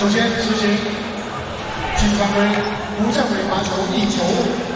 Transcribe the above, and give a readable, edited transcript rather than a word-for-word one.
首先执行技术犯规，不站位罚球1球。